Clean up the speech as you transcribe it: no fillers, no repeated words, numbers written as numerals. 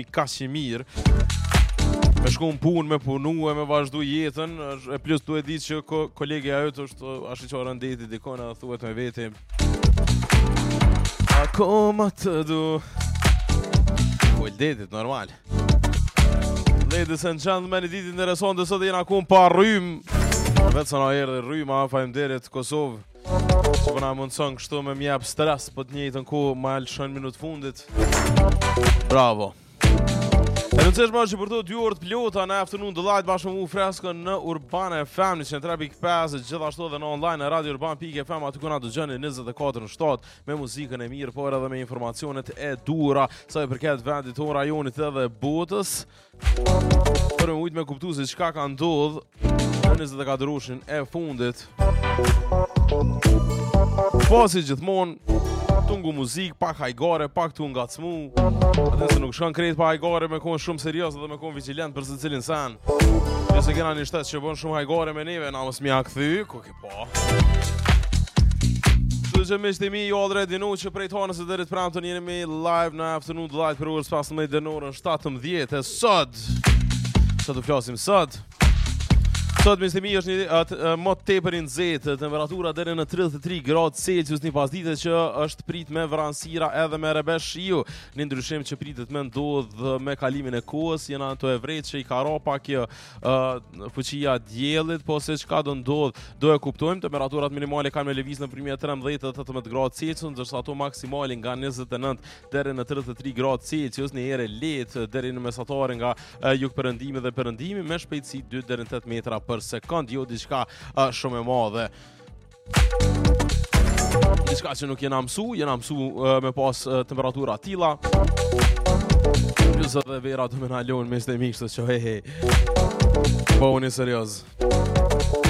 kaq i mirë. Me shku në punë, me punu, me vazhdu jetën, e plus duhet ditë që kolegi ajo është ashiqarë në deti dikona, thuhet me veti. Akoma të du. Kull detit, normal. Ladies and gentlemen, i ditë interesante sot jena kun pa rrym. Vetë sa na erdhi rryma, faleminderit Kosovë. Që përna mundëson kështu me mjep stres, po të njëjtën kohë ma lëshon minut fundit. Bravo. E nëcesh ma që për to 2 orë të plota në Afternoon Delight bashkë mu freskën në Urban FM 103.5 gjithashtu edhe në online në Radio Urban.fm aty kuna të gjëni 24/7 me muzikën e mirë por edhe me informacionet e dura sa i përket vendit tonë rajonit edhe botës për me ujtë me kuptu se qka ka ndodh në 24 orëshin e fundit pasi gjithmonë tungu muzik, pak hajgare, pak tu ngacmu. Atë se nuk shkon krejt pa hajgare me kon shumë serios dhe me kon vigilent për secilin sen. Nëse kena një shtet që bën shumë hajgare me neve, na mos m'ia kthy, ku ke pa. Që miqtë mi, ju already know që prej tonës e deri të premten jeni me live në Afternoon Delight për orës 15 deri në orën 17 e sot. Sa do flasim sot? Sot miqtë mi është një më tepër i nxehtë, temperatura deri në 33 gradë Celsius një pasdite që është prit me vranësira edhe me rebesh shiu. Një ndryshim që pritet me ndodh me kalimin e kohës, jena ato e vrejtë që i ka ra pak fuqia diellit, po se çka do ndodh, do e kuptojmë. Temperaturat minimale kanë me lëviz në nëpërmjet 13-18 gradë Celsius, ndërsa ato maksimale nga 29 deri në 33 gradë Celsius, në erë lehtë deri në mesatare nga jugperëndimi dhe perëndimi me shpejtësi 2 deri në 8 metra për sekond, jo diçka shumë e madhe. Diçka që nuk jena mësu me pas temperatura tilla. Plus edhe vera do me na lon mes të mikshtë që he. Po unë serios.